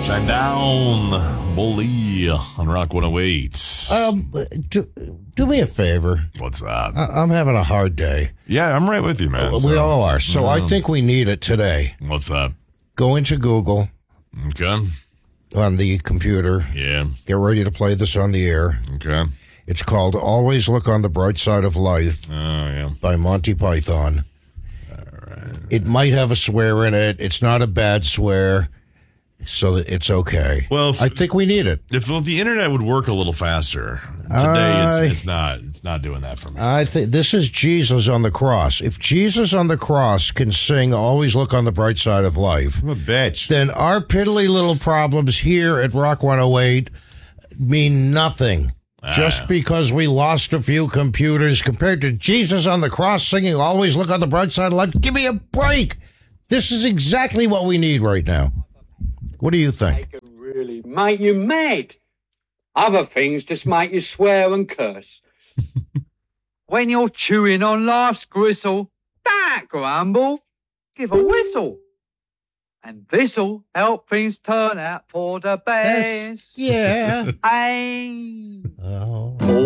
Shine down, Bully on Rock 108. Do me a favor. What's that? I'm having a hard day. Yeah, I'm right with you, man. We all are. So I think we need it today. What's that? Go into Google Okay. on the computer. Yeah. Get ready to play this on the air. Okay. It's called Always Look on the Bright Side of Life Oh, yeah. by Monty Python. It might have a swear in it. It's not a bad swear, so it's okay. Well, I think we need it. If the internet would work a little faster, today it's not doing that for me. I think this is Jesus on the cross. If Jesus on the cross can sing Always Look on the Bright Side of Life, I'm a bitch. then our piddly little problems here at Rock 108 mean nothing. Just because we lost a few computers compared to Jesus on the cross singing Always Look on the Bright Side of Life. Give me a break. This is exactly what we need right now. What do you think? They can really make you mad. Other things just make you swear and curse. When you're chewing on life's gristle, don't grumble, give a whistle. And this'll help things turn out for the best. Yeah. Hey. Oh.